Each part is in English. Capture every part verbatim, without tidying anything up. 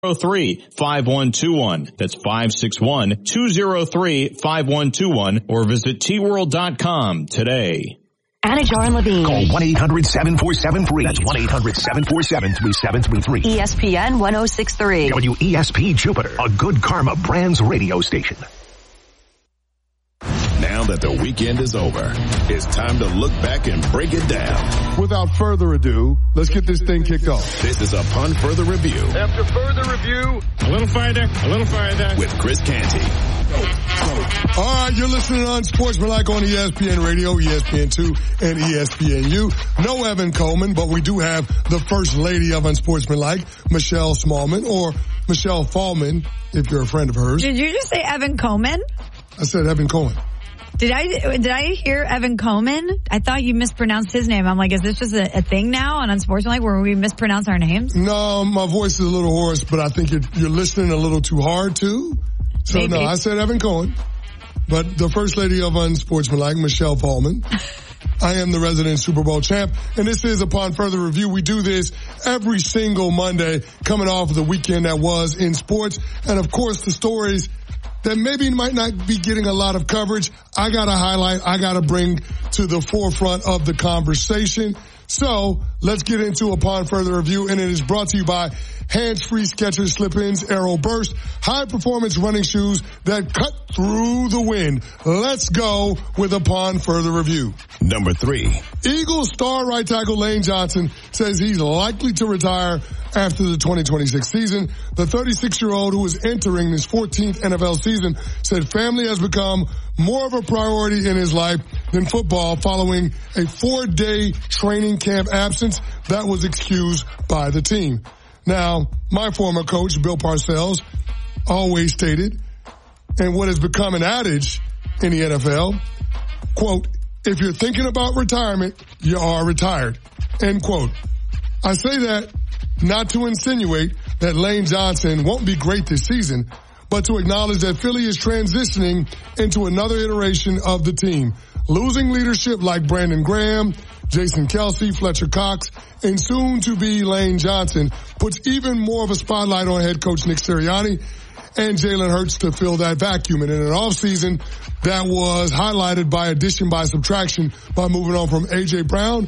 three, five one two one. That's five six one, two zero three, five one two one or visit T world dot com today. Anajar and Levine. Call one eight hundred seven four seven three. That's one eight hundred seven four seven three seven three three. E S P N one oh six three. W E S P Jupiter, a Good Karma Brands radio station. Now that the weekend is over, it's time to look back and break it down. Without further ado, let's get this thing kicked off. This is Upon Further Review. After further review, a little farther, a little farther. With Chris Canty. All right, you're listening on Sportsmanlike on E S P N Radio, E S P N two, and E S P N U. No Evan Coleman, but we do have the first lady of Unsportsmanlike, Michelle Smallman, or Michelle Fallman, if you're a friend of hers. Did you just say Evan Coleman? I said Evan Coleman. Did I did I hear Evan Coleman? I thought you mispronounced his name. I'm like, is this just a, a thing now on Unsportsmanlike where we mispronounce our names? No, my voice is a little hoarse, but I think you're, you're listening a little too hard too. So Maybe. no, I said Evan Cohen, but the first lady of Unsportsmanlike, Michelle Fallman. I am the resident Super Bowl champ, and this is Upon Further Review. We do this every single Monday, coming off of the weekend that was in sports, and of course the stories that maybe might not be getting a lot of coverage. I got to highlight, I got to bring to the forefront of the conversation. So let's get into Upon Further Review, and it is brought to you by Hands-Free Skechers Slip-Ins Aero Burst, high-performance running shoes that cut through the wind. Let's go with Upon Further Review. Number three. Eagles star right tackle Lane Johnson says he's likely to retire after the twenty twenty-six season. The thirty-six-year-old, who is entering his fourteenth N F L season, said family has become more of a priority in his life than football following a four-day training camp absence that was excused by the team. Now, my former coach, Bill Parcells, always stated, and what has become an adage in the N F L, quote, if you're thinking about retirement, you are retired, end quote. I say that not to insinuate that Lane Johnson won't be great this season, but to acknowledge that Philly is transitioning into another iteration of the team. Losing leadership like Brandon Graham, Jason Kelsey, Fletcher Cox, and soon to be Lane Johnson puts even more of a spotlight on head coach Nick Sirianni and Jalen Hurts to fill that vacuum. And in an offseason that was highlighted by addition by subtraction by moving on from A J Brown,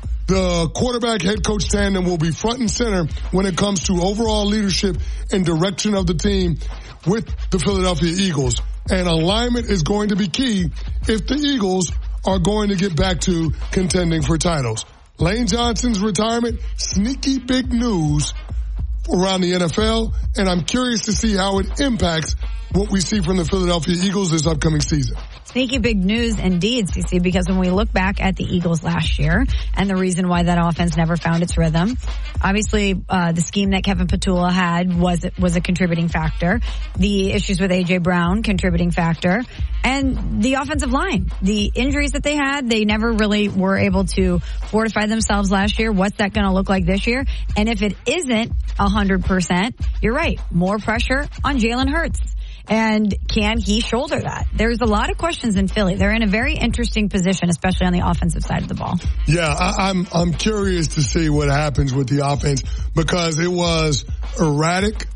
the quarterback head coach tandem will be front and center when it comes to overall leadership and direction of the team with the Philadelphia Eagles. And alignment is going to be key if the Eagles are going to get back to contending for titles. Lane Johnson's retirement, sneaky big news around the N F L, and I'm curious to see how it impacts what we see from the Philadelphia Eagles this upcoming season. Sneaky big news indeed, C C, because when we look back at the Eagles last year and the reason why that offense never found its rhythm, obviously uh, the scheme that Kevin Patula had was was a contributing factor. The issues with A J Brown, contributing factor. And the offensive line, the injuries that they had, they never really were able to fortify themselves last year. What's that going to look like this year? And if it isn't one hundred percent, you're right, more pressure on Jalen Hurts. And can he shoulder that? There's a lot of questions in Philly. They're in a very interesting position, especially on the offensive side of the ball. Yeah, I, I'm I'm curious to see what happens with the offense because it was erratic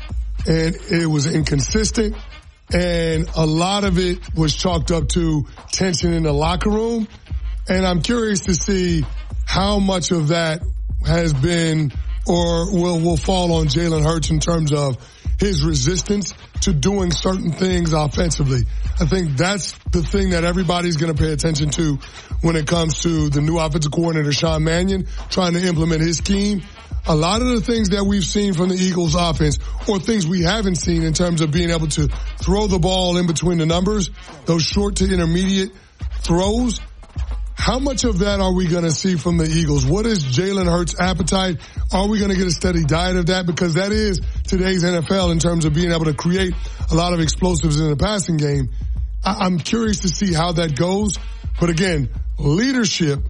and it was inconsistent, and a lot of it was chalked up to tension in the locker room. And I'm curious to see how much of that has been or will will fall on Jalen Hurts in terms of his resistance to doing certain things offensively. I think that's the thing that everybody's going to pay attention to when it comes to the new offensive coordinator, Sean Mannion, trying to implement his scheme. A lot of the things that we've seen from the Eagles offense, or things we haven't seen in terms of being able to throw the ball in between the numbers, those short to intermediate throws, how much of that are we going to see from the Eagles? What is Jalen Hurts' appetite? Are we going to get a steady diet of that? Because that is today's N F L in terms of being able to create a lot of explosives in the passing game. I- I'm curious to see how that goes. But again, leadership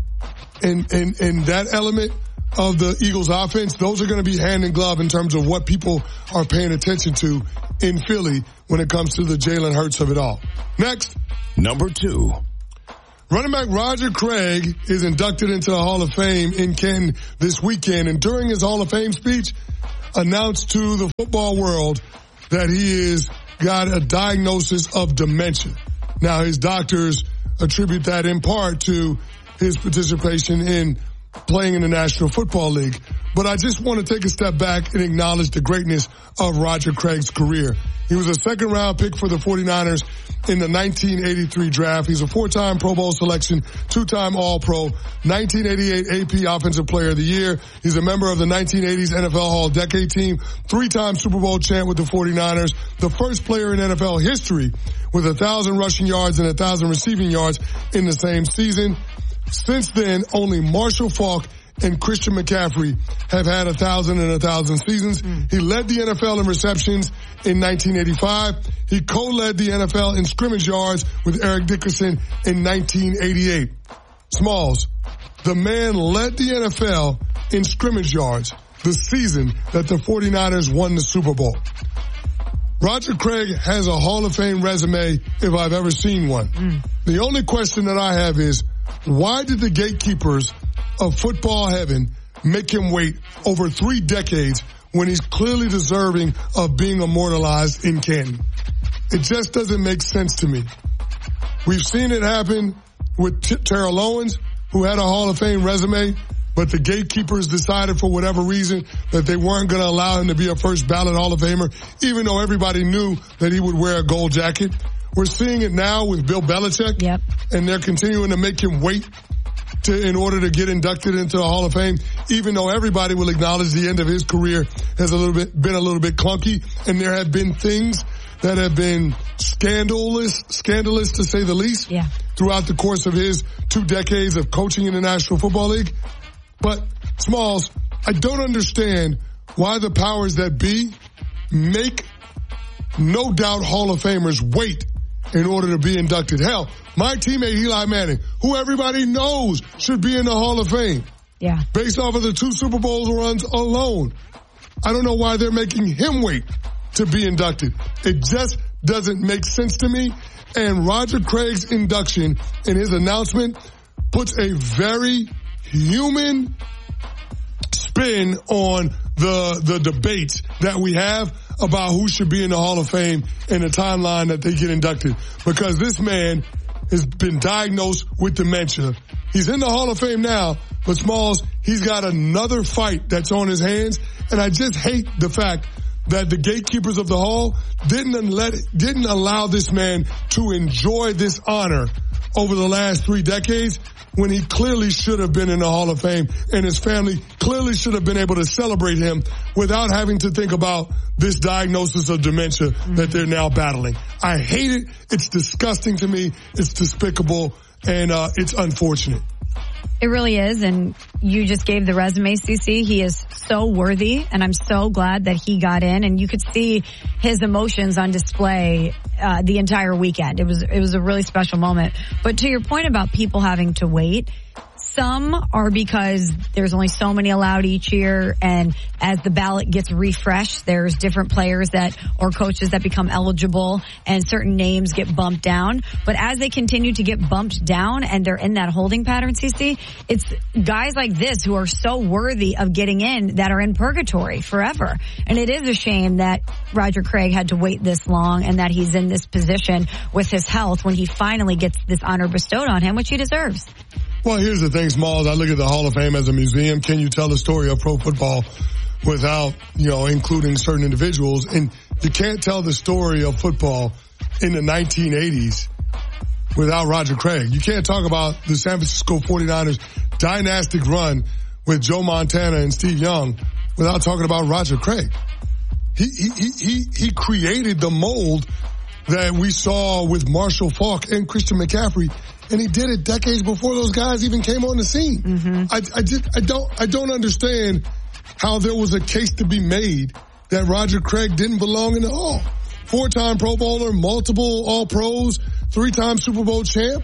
and, and, and that element of the Eagles offense, those are going to be hand in glove in terms of what people are paying attention to in Philly when it comes to the Jalen Hurts of it all. Next. Number two. Running back Roger Craig is inducted into the Hall of Fame in Canton this weekend, and during his Hall of Fame speech, announced to the football world that he is got a diagnosis of dementia. Now, his doctors attribute that in part to his participation in playing in the National Football League. But I just want to take a step back and acknowledge the greatness of Roger Craig's career. He was a second round pick for the forty-niners in the nineteen eighty-three draft. He's a four-time Pro Bowl selection, two-time All-Pro, nineteen eighty-eight A P Offensive Player of the Year. He's a member of the nineteen eighties N F L All-Decade Team, three-time Super Bowl champ with the forty-niners, the first player in N F L history with a thousand rushing yards and a thousand receiving yards in the same season. Since then, only Marshall Faulk and Christian McCaffrey have had a thousand and a thousand seasons. Mm. He led the N F L in receptions in nineteen eighty-five. He co-led the N F L in scrimmage yards with Eric Dickerson in nineteen eighty-eight. Smalls, the man led the N F L in scrimmage yards the season that the forty-niners won the Super Bowl. Roger Craig has a Hall of Fame resume if I've ever seen one. Mm. The only question that I have is, why did the gatekeepers of football heaven make him wait over three decades when he's clearly deserving of being immortalized in Canton? It just doesn't make sense to me. We've seen it happen with T- Terrell Owens, who had a Hall of Fame resume, but the gatekeepers decided for whatever reason that they weren't going to allow him to be a first ballot Hall of Famer, even though everybody knew that he would wear a gold jacket. We're seeing it now with Bill Belichick, yep. and they're continuing to make him wait to, in order to get inducted into the Hall of Fame, even though everybody will acknowledge the end of his career has a little bit been a little bit clunky, and there have been things that have been scandalous, scandalous to say the least, yeah. throughout the course of his two decades of coaching in the National Football League. But Smalls, I don't understand why the powers that be make no doubt Hall of Famers wait in order to be inducted. Hell, my teammate Eli Manning, who everybody knows should be in the Hall of Fame, yeah, based off of the two Super Bowl runs alone. I don't know why they're making him wait to be inducted. It just doesn't make sense to me. And Roger Craig's induction and his announcement puts a very human spin on the the debates that we have about who should be in the Hall of Fame and the timeline that they get inducted. Because this man has been diagnosed with dementia. He's in the Hall of Fame now, but Smalls, he's got another fight that's on his hands. And I just hate the fact that the gatekeepers of the Hall didn't let didn't allow this man to enjoy this honor over the last three decades when he clearly should have been in the Hall of Fame, and his family clearly should have been able to celebrate him without having to think about this diagnosis of dementia mm-hmm. that they're now battling. I hate it. It's disgusting to me. It's despicable, and uh, it's unfortunate. It really is, and you just gave the resume, C C. He is so worthy, and I'm so glad that he got in, and you could see his emotions on display uh, the entire weekend. It was it was a really special moment. But to your point about people having to wait, some are because there's only so many allowed each year, and as the ballot gets refreshed, there's different players that or coaches that become eligible, and certain names get bumped down. But as they continue to get bumped down and they're in that holding pattern, C C, it's guys like this who are so worthy of getting in that are in purgatory forever. And it is a shame that Roger Craig had to wait this long and that he's in this position with his health when he finally gets this honor bestowed on him, which he deserves. Well, here's the thing, Smalls. I look at the Hall of Fame as a museum. Can you tell the story of pro football without, you know, including certain individuals? And you can't tell the story of football in the nineteen eighties without Roger Craig. You can't talk about the San Francisco forty-niners dynastic run with Joe Montana and Steve Young without talking about Roger Craig. He, he, he, he, he created the mold that we saw with Marshall Faulk and Christian McCaffrey. And he did it decades before those guys even came on the scene. Mm-hmm. I, I just, I don't, I don't understand how there was a case to be made that Roger Craig didn't belong in the Hall. Four-time Pro Bowler, multiple All-Pros, three-time Super Bowl champ,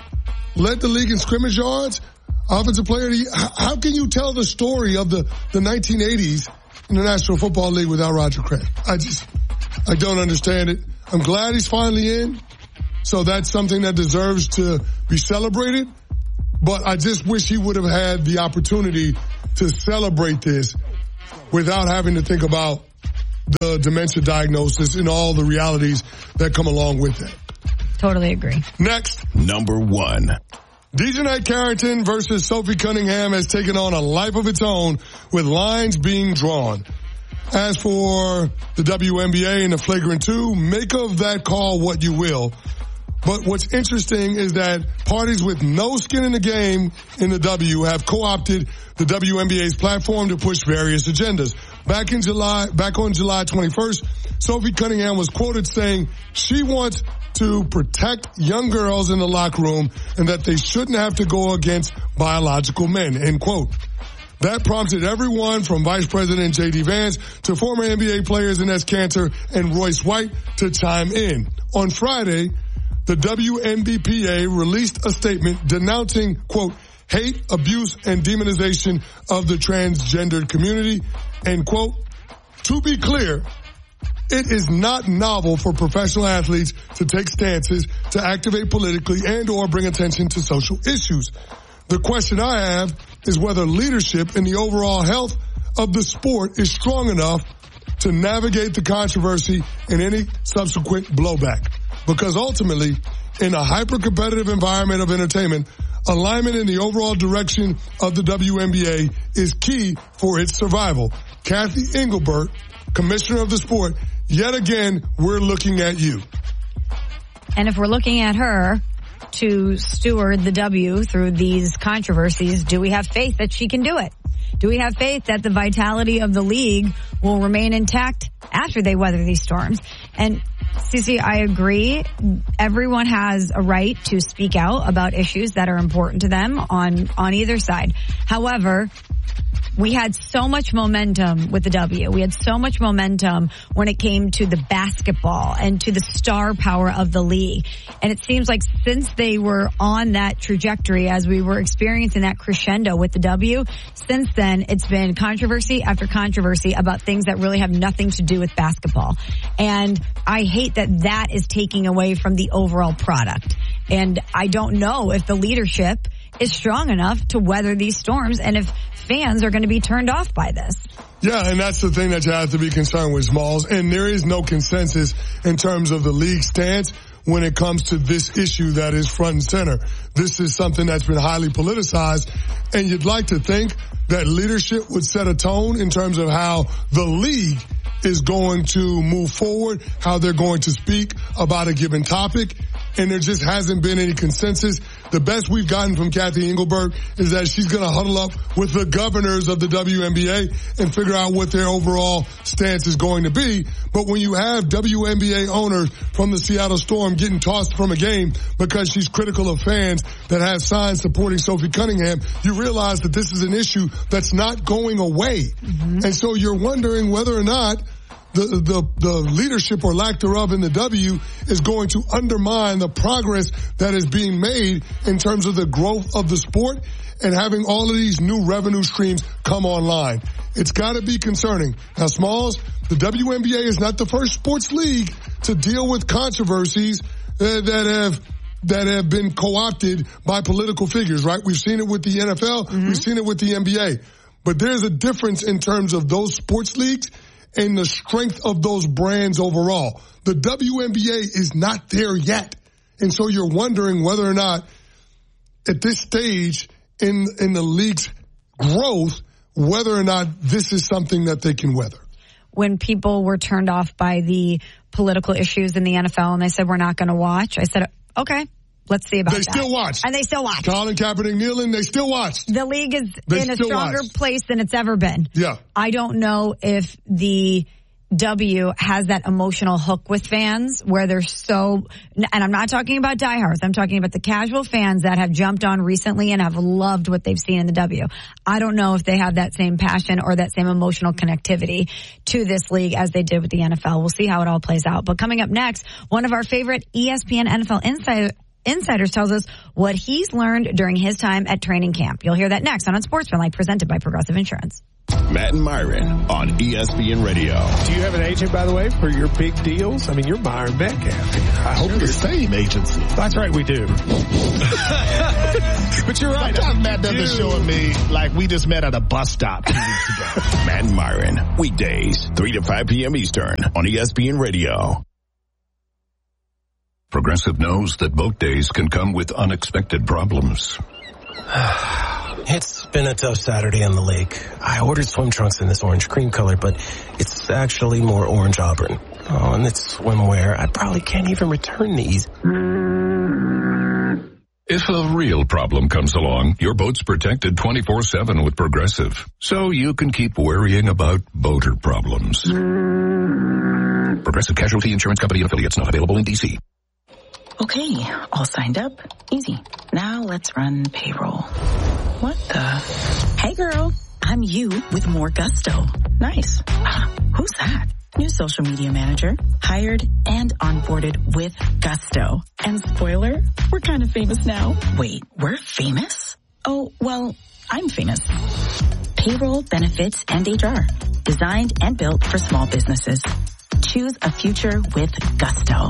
led the league in scrimmage yards, offensive player of the year. How can you tell the story of the, the nineteen eighties in the National Football League without Roger Craig? I just, I don't understand it. I'm glad he's finally in. So that's something that deserves to be celebrated. But I just wish he would have had the opportunity to celebrate this without having to think about the dementia diagnosis and all the realities that come along with it. Totally agree. Next. Number one. Dejanay Carrington versus Sophie Cunningham has taken on a life of its own with lines being drawn. As for the W N B A and the flagrant two, make of that call what you will. But what's interesting is that parties with no skin in the game in the W have co-opted the W N B A's platform to push various agendas. Back in July, back on July twenty-first, Sophie Cunningham was quoted saying she wants to protect young girls in the locker room and that they shouldn't have to go against biological men, end quote. That prompted everyone from Vice President J D Vance to former N B A players Ines Kanter and Royce White to chime in. On Friday, the W N B P A released a statement denouncing, quote, hate, abuse, and demonization of the transgendered community, end quote. To be clear, it is not novel for professional athletes to take stances to activate politically and or bring attention to social issues. The question I have is whether leadership in the overall health of the sport is strong enough to navigate the controversy and any subsequent blowback. Because ultimately, in a hyper-competitive environment of entertainment, alignment in the overall direction of the W N B A is key for its survival. Kathy Engelbert, commissioner of the sport, yet again, we're looking at you. And if we're looking at her to steward the W through these controversies, do we have faith that she can do it? Do we have faith that the vitality of the league will remain intact after they weather these storms? And Cece, I agree. Everyone has a right to speak out about issues that are important to them on, on either side. However, we had so much momentum with the W. We had so much momentum when it came to the basketball and to the star power of the league. And it seems like since they were on that trajectory, as we were experiencing that crescendo with the W, since then it's been controversy after controversy about things that really have nothing to do with basketball. And I hate that that is taking away from the overall product. And I don't know if the leadership is strong enough to weather these storms and if fans are going to be turned off by this. Yeah, and that's the thing that you have to be concerned with, Smalls. And there is no consensus in terms of the league stance when it comes to this issue that is front and center. This is something that's been highly politicized, and you'd like to think that leadership would set a tone in terms of how the league is going to move forward, how they're going to speak about a given topic, and there just hasn't been any consensus. The best we've gotten from Kathy Engelbert is that she's going to huddle up with the governors of the W N B A and figure out what their overall stance is going to be. But when you have W N B A owners from the Seattle Storm getting tossed from a game because she's critical of fans that have signs supporting Sophie Cunningham, you realize that this is an issue that's not going away. Mm-hmm. And so you're wondering whether or not The, the, the leadership or lack thereof in the W is going to undermine the progress that is being made in terms of the growth of the sport and having all of these new revenue streams come online. It's got to be concerning. Now, Smalls, the W N B A is not the first sports league to deal with controversies uh, that have that have been co-opted by political figures, right? We've seen it with the N F L. Mm-hmm. We've seen it with the N B A. But there's a difference in terms of those sports leagues and the strength of those brands overall. The W N B A is not there yet. And so you're wondering whether or not at this stage in in the league's growth, whether or not this is something that they can weather. When people were turned off by the political issues in the N F L and they said, we're not going to watch, I said, okay. Let's see about they that. They still watch. And they still watch. Colin Kaepernick kneeling, they still watch. The league is they in a stronger watch. place than it's ever been. Yeah. I don't know if the W has that emotional hook with fans where they're so, and I'm not talking about diehards, I'm talking about the casual fans that have jumped on recently and have loved what they've seen in the W. I don't know if they have that same passion or that same emotional connectivity to this league as they did with the N F L. We'll see how it all plays out. But coming up next, one of our favorite E S P N N F L insider Insiders tells us what he's learned during his time at training camp. You'll hear that next on Unsportsmanlike, presented by Progressive Insurance. Matt and Myron on E S P N Radio. Do you have an agent, by the way, for your big deals? I mean, you're Myron Metcalf. I hope You're the same agency. That's right, we do. But you're right. Sometimes Matt doesn't show me like we just met at a bus stop two weeks ago. Matt and Myron, weekdays, three to five p.m. Eastern on E S P N Radio. Progressive knows that boat days can come with unexpected problems. It's been a tough Saturday on the lake. I ordered swim trunks in this orange cream color, but it's actually more orange auburn. Oh, and it's swimwear. I probably can't even return these. If a real problem comes along, your boat's protected twenty-four seven with Progressive, so you can keep worrying about boater problems. Progressive Casualty Insurance Company and affiliates, not available in D C. Okay, all signed up. Easy. Now let's run payroll. What the? Hey girl, I'm you with more gusto. Nice. Ah, who's that? New social media manager, hired and onboarded with gusto. And spoiler, we're kind of famous now. Wait, we're famous? Oh, well, I'm famous. Payroll, benefits, and H R. Designed and built for small businesses. Choose a future with gusto.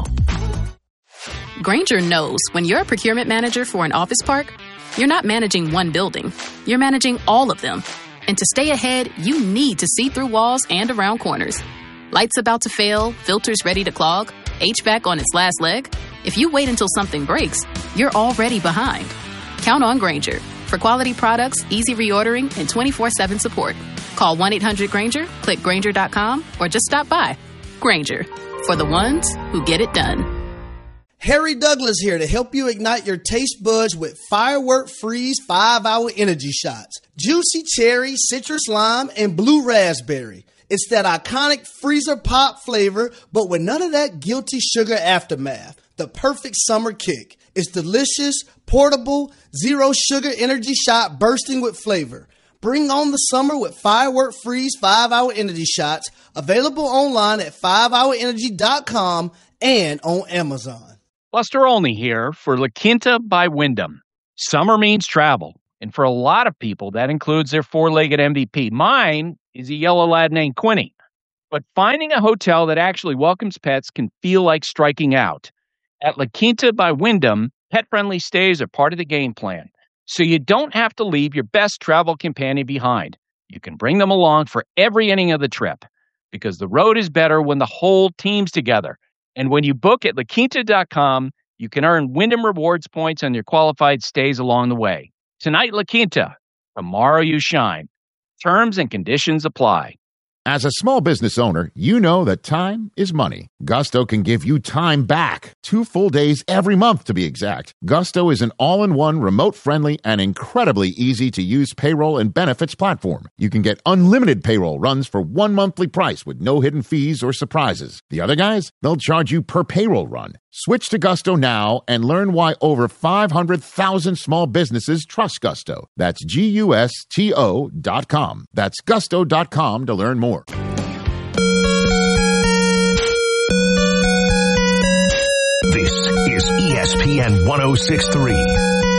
Grainger knows when you're a procurement manager for an office park, you're not managing one building. You're managing all of them. And to stay ahead, you need to see through walls and around corners. Lights about to fail, filters ready to clog, H V A C on its last leg. If you wait until something breaks, you're already behind. Count on Grainger for quality products, easy reordering, and twenty-four seven support. Call one eight hundred Grainger, click Grainger dot com, or just stop by. Grainger, for the ones who get it done. Harry Douglas here to help you ignite your taste buds with Firework Freeze five hour Energy Shots. Juicy cherry, citrus lime, and blue raspberry. It's that iconic freezer pop flavor, but with none of that guilty sugar aftermath. The perfect summer kick. It's delicious, portable, zero sugar energy shot bursting with flavor. Bring on the summer with Firework Freeze five hour Energy Shots. Available online at five hour energy dot com and on Amazon. Buster Olney here for La Quinta by Wyndham. Summer means travel, and for a lot of people, that includes their four-legged M V P. Mine is a yellow lad named Quinny. But finding a hotel that actually welcomes pets can feel like striking out. At La Quinta by Wyndham, pet-friendly stays are part of the game plan, so you don't have to leave your best travel companion behind. You can bring them along for every inning of the trip, because the road is better when the whole team's together. And when you book at La Quinta dot com, you can earn Wyndham Rewards points on your qualified stays along the way. Tonight, La Quinta. Tomorrow, you shine. Terms and conditions apply. As a small business owner, you know that time is money. Gusto can give you time back. Two full days every month, to be exact. Gusto is an all-in-one, remote-friendly, and incredibly easy-to-use payroll and benefits platform. You can get unlimited payroll runs for one monthly price with no hidden fees or surprises. The other guys, they'll charge you per payroll run. Switch to Gusto now and learn why over five hundred thousand small businesses trust Gusto. That's G U S T O dot com. That's gusto dot com to learn more. This is E S P N one oh six point three.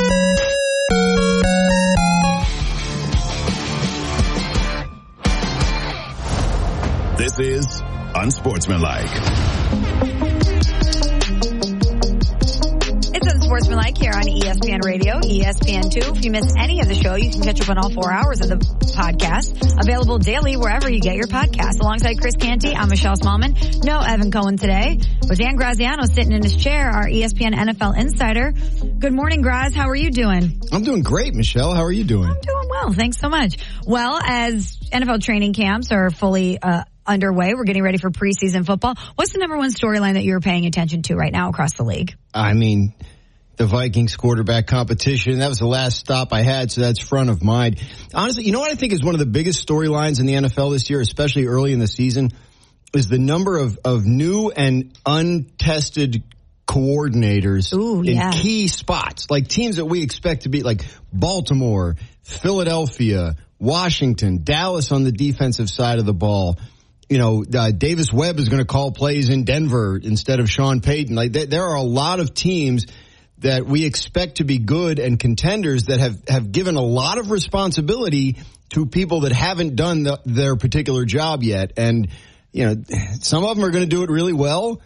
This is Unsportsmanlike. Unsportsmanlike here on E S P N Radio, E S P N two. If you miss any of the show, you can catch up on all four hours of the podcast. Available daily wherever you get your podcasts. Alongside Chris Canty, I'm Michelle Smallman. No Evan Cohen today. But Dan Graziano sitting in his chair, our E S P N N F L insider. Good morning, Graz. How are you doing? I'm doing great, Michelle. How are you doing? I'm doing well. Thanks so much. Well, as N F L training camps are fully uh underway, we're getting ready for preseason football. What's the number one storyline that you're paying attention to right now across the league? I mean, the Vikings quarterback competition. That was the last stop I had, so that's front of mind. Honestly, you know what I think is one of the biggest storylines in the N F L this year, especially early in the season, is the number of, of new and untested coordinators Ooh, in yeah. key spots, like teams that we expect to be like Baltimore, Philadelphia, Washington, Dallas on the defensive side of the ball. You know, uh, Davis Webb is going to call plays in Denver instead of Sean Payton. Like, th- there are a lot of teams that we expect to be good and contenders that have, have given a lot of responsibility to people that haven't done the, their particular job yet. And, you know, some of them are going to do it really well.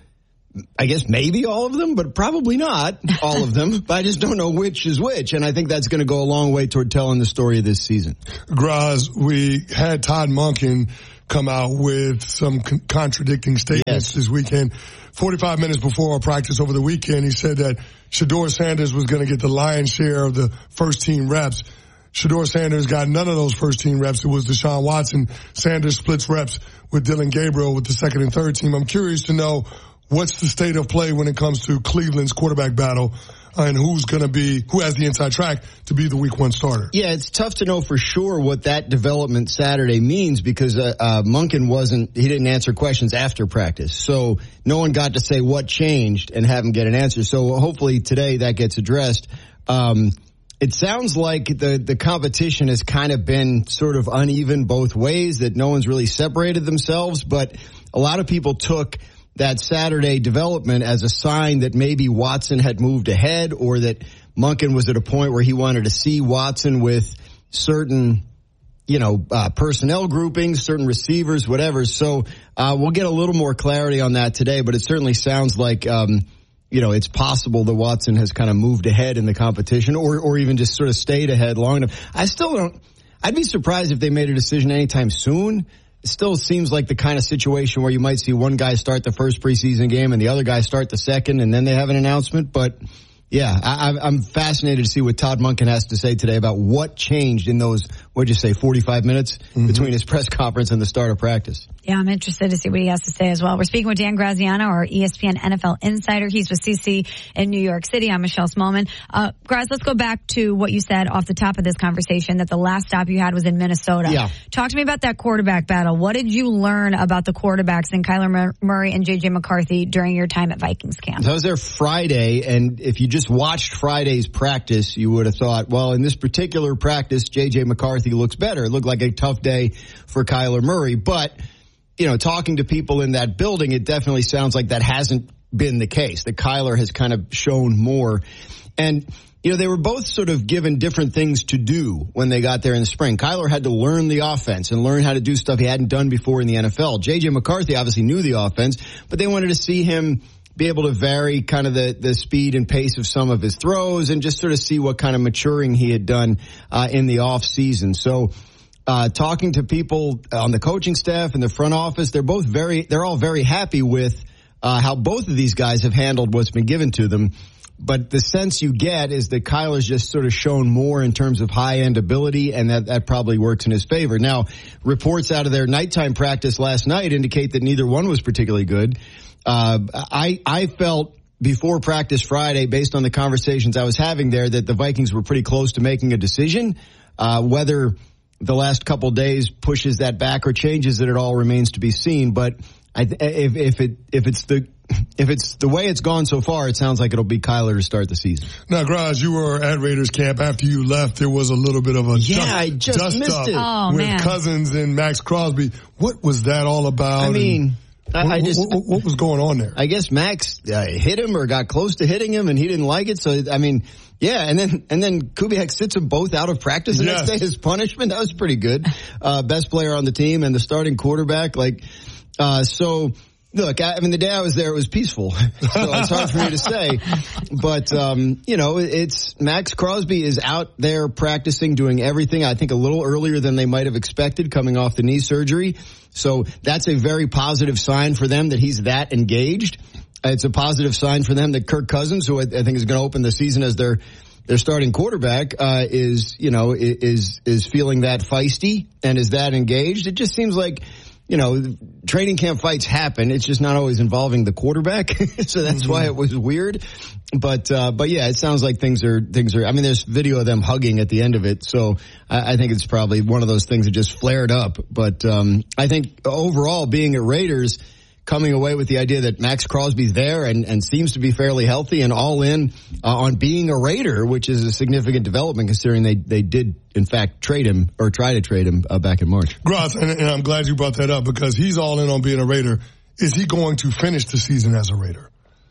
I guess maybe all of them, but probably not all of them. But I just don't know which is which. And I think that's going to go a long way toward telling the story of this season. Graz, we had Todd Monken come out with some con- contradicting statements yes. this weekend. forty-five minutes before our practice over the weekend, he said that Shedeur Sanders was going to get the lion's share of the first team reps. Shedeur Sanders got none of those first team reps. It was Deshaun Watson. Sanders splits reps with Dylan Gabriel with the second and third team. I'm curious to know what's the state of play when it comes to Cleveland's quarterback battle and who's going to be, who has the inside track to be the week one starter. Yeah, it's tough to know for sure what that development Saturday means because uh, uh, Monken wasn't, he didn't answer questions after practice. So no one got to say what changed and have him get an answer. So hopefully today that gets addressed. Um, it sounds like the, the competition has kind of been sort of uneven both ways, that no one's really separated themselves, but a lot of people took that Saturday development as a sign that maybe Watson had moved ahead or that Monken was at a point where he wanted to see Watson with certain, you know, uh, personnel groupings, certain receivers, whatever. So uh, we'll get a little more clarity on that today, but it certainly sounds like, um, you know, it's possible that Watson has kind of moved ahead in the competition or, or even just sort of stayed ahead long enough. I still don't, I'd be surprised if they made a decision anytime soon. It still seems like the kind of situation where you might see one guy start the first preseason game and the other guy start the second, and then they have an announcement. But, yeah, I, I'm fascinated to see what Todd Monken has to say today about what changed in those, what'd you say, forty-five minutes mm-hmm. between his press conference and the start of practice. Yeah, I'm interested to see what he has to say as well. We're speaking with Dan Graziano, our E S P N N F L insider. He's with C C in New York City. I'm Michelle Smallman. Uh, Graz, let's go back to what you said off the top of this conversation, that the last stop you had was in Minnesota. Yeah. Talk to me about that quarterback battle. What did you learn about the quarterbacks in Kyler Murray and J J McCarthy during your time at Vikings camp? So I was there Friday, and if you just watched Friday's practice, you would have thought, well, in this particular practice, J J McCarthy looks better. It looked like a tough day for Kyler Murray, but you know, talking to people in that building, it definitely sounds like that hasn't been the case, that Kyler has kind of shown more. And, you know, they were both sort of given different things to do when they got there in the spring. Kyler had to learn the offense and learn how to do stuff he hadn't done before in the N F L. J J McCarthy obviously knew the offense, but they wanted to see him be able to vary kind of the, the speed and pace of some of his throws and just sort of see what kind of maturing he had done uh, in the off season. So, Uh, talking to people on the coaching staff and the front office, they're both very, they're all very happy with uh, how both of these guys have handled what's been given to them. But the sense you get is that Kyler's just sort of shown more in terms of high-end ability, and that, that probably works in his favor. Now, reports out of their nighttime practice last night indicate that neither one was particularly good. Uh, I, I felt before practice Friday, based on the conversations I was having there, that the Vikings were pretty close to making a decision. Uh, whether the last couple days pushes that back or changes it at all remains to be seen. But I, if, if it if it's the if it's the way it's gone so far, it sounds like it'll be Kyler to start the season. Now, Graz, you were at Raiders camp. After you left, there was a little bit of a yeah, dust, I just dust missed up it. Oh, with man. Cousins and Max Crosby. What was that all about? I mean, I, what, I just what, what was going on there? I guess Max uh, hit him or got close to hitting him, and he didn't like it. So I mean. Yeah, and then and then Kubiak sits them both out of practice the yes. next day as punishment. That was pretty good. Uh, best player on the team and the starting quarterback. Like, uh, so look, I, I mean, the day I was there, it was peaceful. So it's hard for me to say. But, um, you know, it's Max Crosby is out there practicing, doing everything, I think a little earlier than they might have expected coming off the knee surgery. So that's a very positive sign for them that he's that engaged. It's a positive sign for them that Kirk Cousins, who I think is going to open the season as their their starting quarterback, uh, is you know is is feeling that feisty and is that engaged. It just seems like you know training camp fights happen. It's just not always involving the quarterback, so that's mm-hmm. why it was weird. But uh, but yeah, it sounds like things are things are. I mean, there's video of them hugging at the end of it, so I, I think it's probably one of those things that just flared up. But um, I think overall, being at Raiders, coming away with the idea that Max Crosby's there and, and seems to be fairly healthy and all in uh, on being a Raider, which is a significant development considering they, they did, in fact, trade him or try to trade him uh, back in March. Graz, and, and I'm glad you brought that up because he's all in on being a Raider. Is he going to finish the season as a Raider?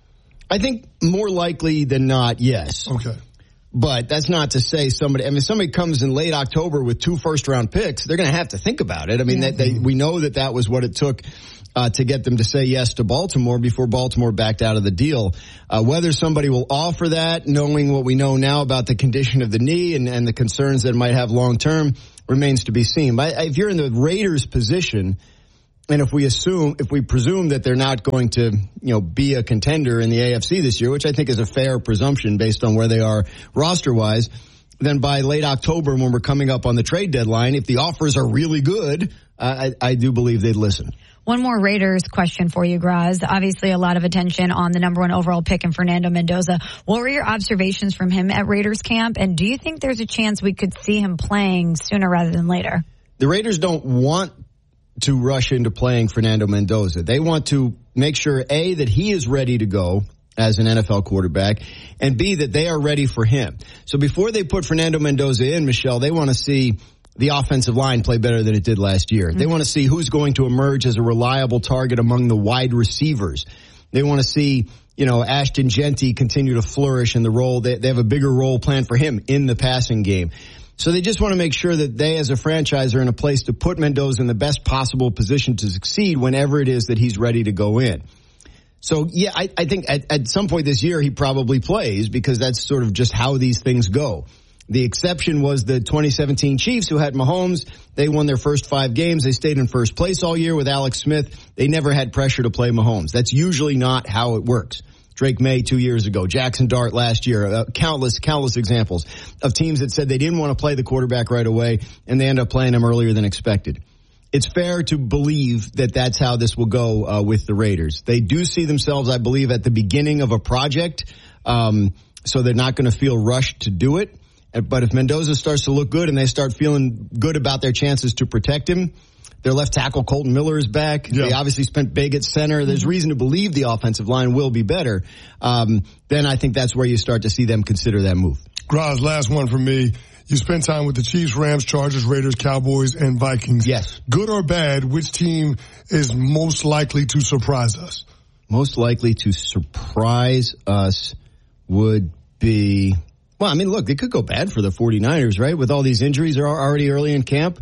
I think more likely than not, yes. Okay. But that's not to say somebody, I mean, somebody comes in late October with two first round picks, they're going to have to think about it. I mean, that they, we know that that was what it took uh, to get them to say yes to Baltimore before Baltimore backed out of the deal. Uh, whether somebody will offer that, knowing what we know now about the condition of the knee and, and the concerns that it might have long term, remains to be seen. But if you're in the Raiders' position, and if we assume, if we presume that they're not going to, you know, be a contender in the A F C this year, which I think is a fair presumption based on where they are roster-wise, then by late October, when we're coming up on the trade deadline, if the offers are really good, uh, I, I do believe they'd listen. One more Raiders question for you, Graz. Obviously, a lot of attention on the number one overall pick in Fernando Mendoza. What were your observations from him at Raiders camp? And do you think there's a chance we could see him playing sooner rather than later? The Raiders don't want to rush into playing Fernando Mendoza. They want to make sure, A, that he is ready to go as an N F L quarterback, and B, that they are ready for him. So before they put Fernando Mendoza in, Michelle, they want to see the offensive line play better than it did last year. Mm-hmm. They want to see who's going to emerge as a reliable target among the wide receivers. They want to see, you know, Ashton Genty continue to flourish in the role. They, they have a bigger role planned for him in the passing game. So they just want to make sure that they as a franchise are in a place to put Mendoza in the best possible position to succeed whenever it is that he's ready to go in. So, yeah, I, I think at, at some point this year he probably plays because that's sort of just how these things go. The exception was the twenty seventeen Chiefs who had Mahomes. They won their first five games. They stayed in first place all year with Alex Smith. They never had pressure to play Mahomes. That's usually not how it works. Drake May two years ago, Jackson Dart last year, uh, countless, countless examples of teams that said they didn't want to play the quarterback right away, and they end up playing him earlier than expected. It's fair to believe that that's how this will go uh, with the Raiders. They do see themselves, I believe, at the beginning of a project, um, so they're not going to feel rushed to do it. But if Mendoza starts to look good and they start feeling good about their chances to protect him, their left tackle, Colton Miller, is back. Yeah. They obviously spent big at center. There's reason to believe the offensive line will be better. Um, then I think that's where you start to see them consider that move. Graz, last one from me. You spent time with the Chiefs, Rams, Chargers, Raiders, Cowboys, and Vikings. Yes. Good or bad, which team is most likely to surprise us? Most likely to surprise us would be... Well, I mean, look, it could go bad for the 49ers, right? With all these injuries are already early in camp.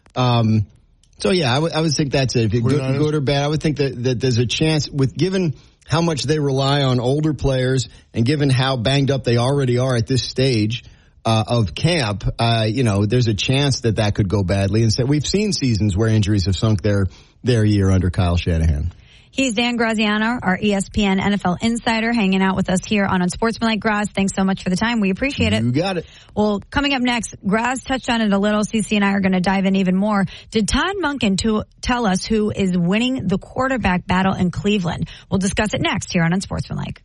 Um, so, yeah, I would, I would think that's it. If it good, good or bad, I would think that, that there's a chance with given how much they rely on older players and given how banged up they already are at this stage uh, of camp, uh, you know, there's a chance that that could go badly. And so we've seen seasons where injuries have sunk their, their year under Kyle Shanahan. He's Dan Graziano, our E S P N N F L insider, hanging out with us here on Unsportsmanlike. Graz, thanks so much for the time. We appreciate it. You got it. Well, coming up next, Graz touched on it a little. C C and I are going to dive in even more. Did Todd Monken to tell us who is winning the quarterback battle in Cleveland? We'll discuss it next here on Unsportsmanlike.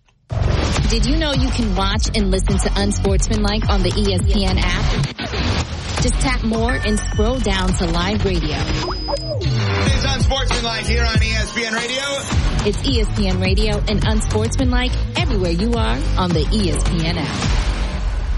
Did you know you can watch and listen to Unsportsmanlike on the E S P N app? Just tap more and scroll down to live radio. It's Unsportsmanlike here on E S P N Radio. It's E S P N Radio and Unsportsmanlike everywhere you are on the E S P N app.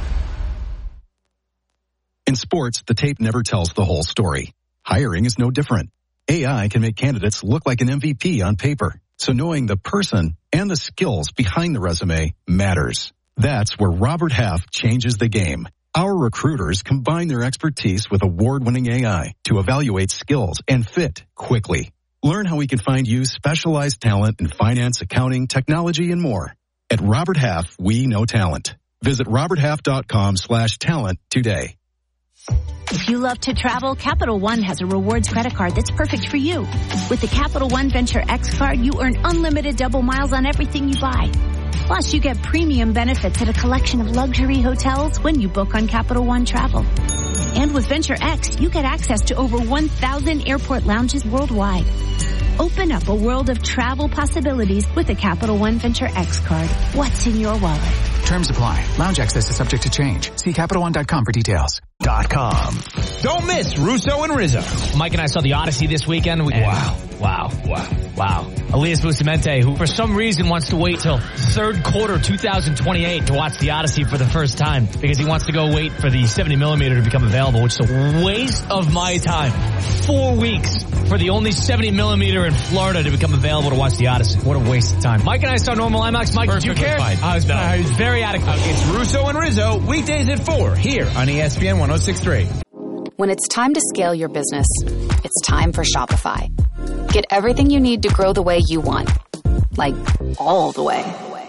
In sports, the tape never tells the whole story. Hiring is no different. A I can make candidates look like an M V P on paper. So knowing the person and the skills behind the resume matters. That's where Robert Half changes the game. Our recruiters combine their expertise with award-winning A I to evaluate skills and fit quickly. Learn how we can find you specialized talent in finance, accounting, technology, and more. At Robert Half, we know talent. Visit roberthalf.com slash talent today. If you love to travel, Capital One has a rewards credit card that's perfect for you. With the Capital One Venture X card, you earn unlimited double miles on everything you buy. Plus, you get premium benefits at a collection of luxury hotels when you book on Capital One Travel. And with Venture X, you get access to over one thousand airport lounges worldwide. Open up a world of travel possibilities with the Capital One Venture X card. What's in your wallet? Terms apply. Lounge access is subject to change. See Capital One dot com for details. Dot com. Don't miss Russo and Rizzo. Mike and I saw the Odyssey this weekend. We, wow. Wow. Wow. Wow. Elias Bustamante, who for some reason wants to wait till third quarter two thousand twenty-eight to watch the Odyssey for the first time because he wants to go wait for the seventy millimeter to become available, which is a waste of my time. Four weeks for the only seventy millimeter in Florida to become available to watch the Odyssey. What a waste of time. Mike and I saw normal IMAX. Mike, did you care? I was, no. I was very adequate. Uh, it's Russo and Rizzo, weekdays at four, here on E S P N ten sixty-three. When it's time to scale your business, it's time for Shopify. Get everything you need to grow the way you want. Like, all the way.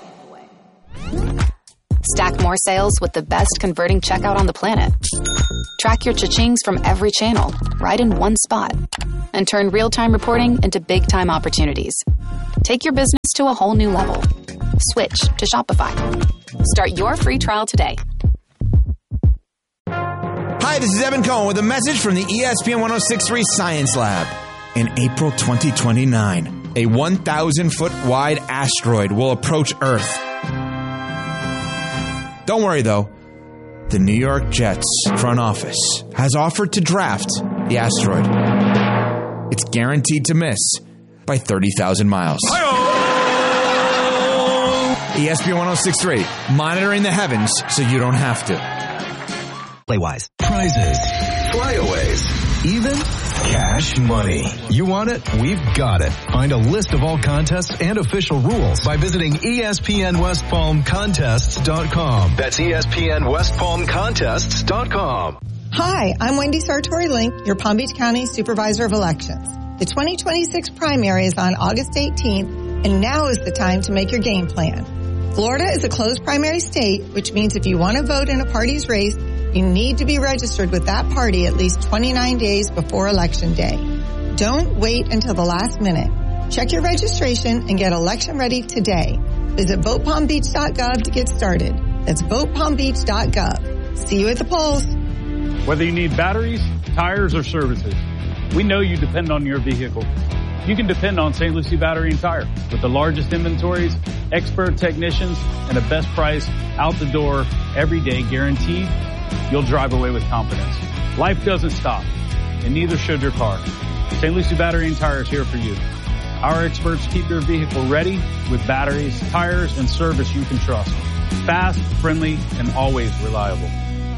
Stack more sales with the best converting checkout on the planet. Track your cha-chings from every channel, right in one spot. And turn real-time reporting into big-time opportunities. Take your business to a whole new level. Switch to Shopify. Start your free trial today. Hi, this is Evan Cohen with a message from the E S P N ten sixty-three Science Lab. In April twenty twenty-nine, a one thousand foot wide asteroid will approach Earth. Don't worry, though. The New York Jets front office has offered to draft the asteroid. It's guaranteed to miss by thirty thousand miles. Hi-oh! E S P N ten sixty-three, monitoring the heavens so you don't have to. Playwise. Prizes, flyaways, even cash money. You want it? We've got it. Find a list of all contests and official rules by visiting E S P N West Palm Contests dot com. That's E S P N West Palm Contests dot com. Hi, I'm Wendy Sartori-Link, your Palm Beach County Supervisor of Elections. The twenty twenty-six primary is on August eighteenth, and now is the time to make your game plan. Florida is a closed primary state, which means if you want to vote in a party's race, you need to be registered with that party at least twenty-nine days before Election Day. Don't wait until the last minute. Check your registration and get election ready today. Visit vote palm beach dot gov to get started. That's vote palm beach dot gov. See you at the polls. Whether you need batteries, tires, or services, we know you depend on your vehicle. You can depend on Saint Lucie Battery and Tire with the largest inventories, expert technicians, and the best price out the door every day guaranteed. You'll drive away with confidence. Life doesn't stop, and neither should your car. Saint Lucie Battery and Tire is here for you. Our experts keep your vehicle ready with batteries, tires, and service you can trust. Fast, friendly, and always reliable.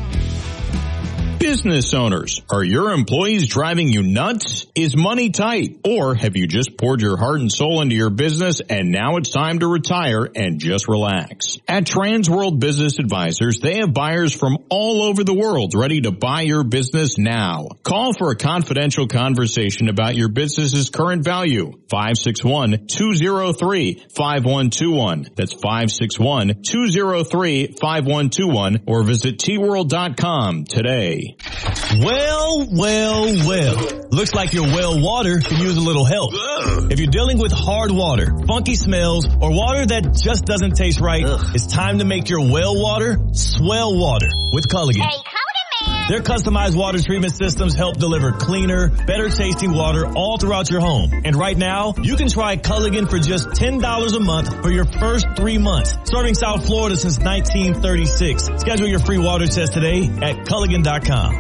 Business owners, are your employees driving you nuts? Is money tight? Or have you just poured your heart and soul into your business and now it's time to retire and just relax? At Transworld Business Advisors, they have buyers from all over the world ready to buy your business now. Call for a confidential conversation about your business's current value. five six one, two zero three, five one two one. That's five six one, two zero three, five one two one or visit T world dot com today. Well, well, well. Looks like your well water can use a little help. Ugh. If you're dealing with hard water, funky smells, or water that just doesn't taste right, Ugh. It's time to make your well water swell water with Culligan. Hey, Their customized water treatment systems help deliver cleaner, better tasting water all throughout your home. And right now, you can try Culligan for just ten dollars a month for your first three months. Serving South Florida since nineteen thirty-six. Schedule your free water test today at Culligan dot com.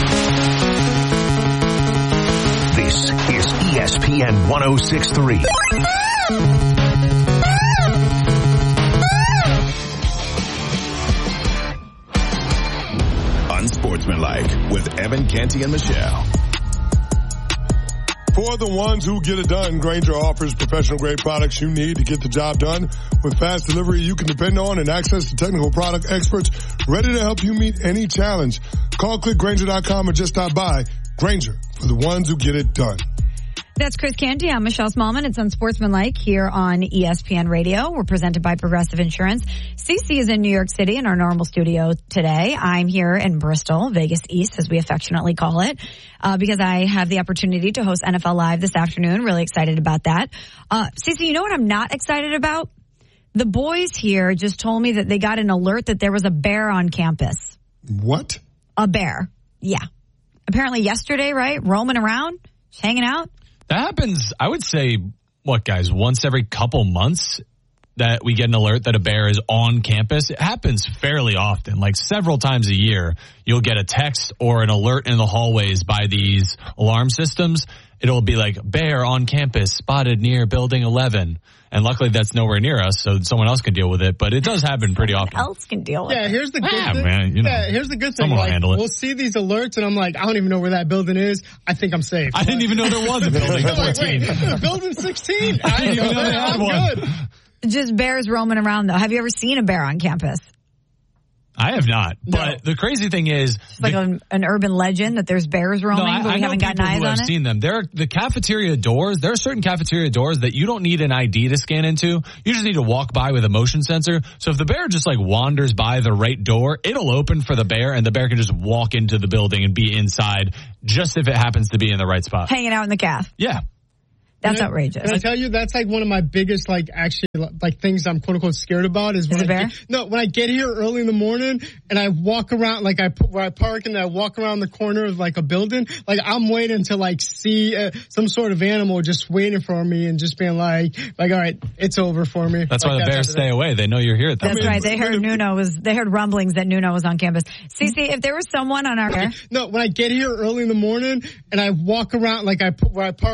This is E S P N ten sixty-three. Unsportsmanlike with Evan Canty and Michelle. For the ones who get it done, Grainger offers professional grade products you need to get the job done. With fast delivery you can depend on and access to technical product experts ready to help you meet any challenge. Call click Grainger dot com or just stop by. Grainger, for the ones who get it done. That's Chris Canty. I'm Michelle Smallman. It's Unsportsmanlike here on E S P N Radio. We're presented by Progressive Insurance. Cece is in New York City in our normal studio today. I'm here in Bristol, Vegas East, as we affectionately call it, uh, because I have the opportunity to host N F L Live this afternoon. Really excited about that. Uh, Cece, you know what I'm not excited about? The boys here just told me that they got an alert that there was a bear on campus. What? A bear. Yeah. Apparently yesterday, right? Roaming around, hanging out. That happens, I would say, what, guys, once every couple months that we get an alert that a bear is on campus. It happens fairly often, like several times a year. You'll get a text or an alert in the hallways by these alarm systems. It'll be like, bear on campus spotted near building eleven. And luckily that's nowhere near us, so someone else can deal with it. But it does happen pretty often. Someone else can deal with yeah, it. Here's the good ah, thing. Man, you know, yeah, here's the good thing. Someone Like, will handle it. We'll see these alerts, and I'm like, I don't even know where that building is. I think I'm safe. I didn't even know there was a building fourteen. Wait, building sixteen. I didn't even know they had I'm one. good. Just bears roaming around, though. Have you ever seen a bear on campus? I have not. No. But the crazy thing is, It's like an, an urban legend that there's bears roaming, no, I, but we I know haven't gotten people eyes who on have it. seen them. There are the cafeteria doors. There are certain cafeteria doors that you don't need an I D to scan into. You just need to walk by with a motion sensor. So if the bear just like wanders by the right door, it'll open for the bear, and the bear can just walk into the building and be inside, just if it happens to be in the right spot. Hanging out in the caf. Yeah. That's Can I- outrageous. Can I tell you, that's like one of my biggest, like, actually, like, things I'm quote unquote scared about is when Is it I bear? get- no, when I get here early in the morning and I walk around, like, I where I park and I walk around the corner of like a building, like, I'm waiting to like see uh, some sort of animal just waiting for me and just being like, like, all right, it's over for me. That's like, why the bears stay away. They know you're here at that That's time. right. They heard Nuno was. They heard rumblings that Nuno was on campus. Cece, if there was someone on our No, when I get here early in the morning and I walk around, like, I where I park.